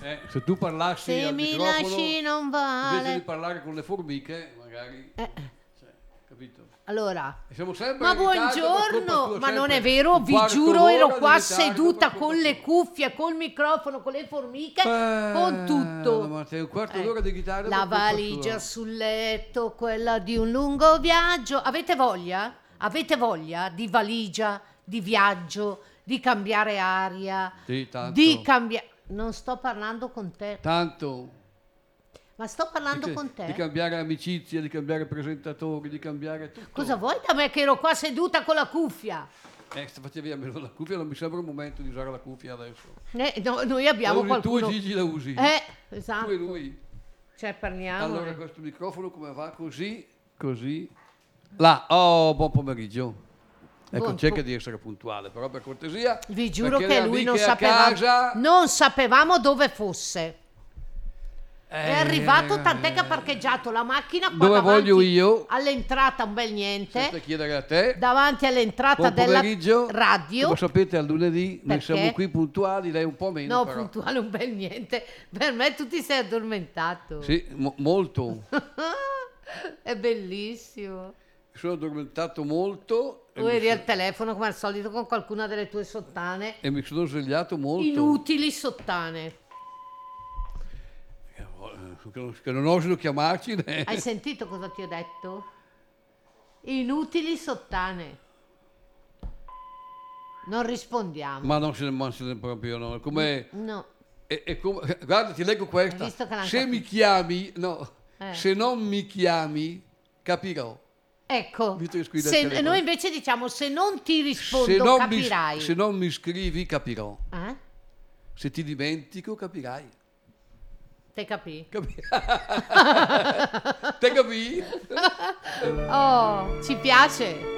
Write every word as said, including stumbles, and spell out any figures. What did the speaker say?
Eh, se tu parlassi Se al mi microfono, lasci non invece di vale. parlare con le formiche, magari, Eh. cioè, capito? Allora, E siamo sempre ma in ritardo per colpa buongiorno, tua, ma non sempre è vero, un vi quarto giuro, d'ora ero di qua ritardo seduta per con colpa le tua. cuffie, col microfono, con le formiche, con Eh, tutto. ma sei un quarto Eh, d'ora di ritardo La per colpa valigia tua. sul letto, quella di un lungo viaggio. Avete voglia? Avete voglia di valigia, di viaggio, di cambiare aria, Sì, tanto. di cambiare... Non sto parlando con te, Tanto. ma sto parlando Di, con di te. cambiare amicizia, di cambiare presentatori, di cambiare tutto. Cosa vuoi da me che ero qua seduta con la cuffia? Eh, se facevi almeno la cuffia, non mi sembra il momento di usare la cuffia adesso. Eh, no, noi abbiamo Usi qualcuno... tu e Gigi la usi. Eh, Tu esatto. e lui. Cioè, parliamo. Allora, questo microfono come va? Così, così. Là, oh, buon pomeriggio. Ecco, Buon cerca po- di essere puntuale, però per cortesia. Vi giuro perché che le lui non amiche a sapeva, casa, non sapevamo dove fosse. È eh, arrivato, tant'è che ha parcheggiato la macchina qua dove davanti voglio io, all'entrata, un bel niente, senza chiedere a te. davanti all'entrata Buon della pomeriggio. radio. Come sapete, al lunedì noi Perché? siamo qui puntuali, lei un po' meno. No, però. puntuale un bel niente. Per me tu ti sei addormentato. Sì, mo- molto. È bellissimo. Mi sono addormentato molto e Tu mi, eri al so- telefono come al solito con qualcuna delle tue sottane. e mi sono svegliato molto. Inutili sottane. Che non, che non osino chiamarci. né? Hai sentito cosa ti ho detto? Inutili sottane. Non rispondiamo. Ma non se ne ma se ne proprio no. Come, No. è, è come- guarda, ti leggo questa. Hai visto che l'hanno Se capito? mi chiami, no, Eh. se non mi chiami, capirò. Ecco, Visto che squilla il se- telefono. noi invece diciamo se non ti rispondo Se non, mi, capirai. se non mi scrivi, capirò. Eh? Se ti dimentico, capirai. Te capì? Capi- Te capì? Oh, ci piace.